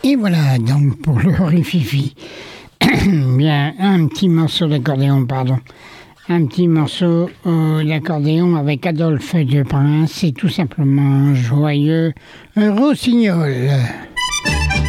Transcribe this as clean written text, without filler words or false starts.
Et voilà donc pour le Rififi. Bien, un petit morceau d'accordéon, pardon. Un petit morceau d'accordéon avec Adolphe de Prince, c'est tout simplement joyeux rossignol.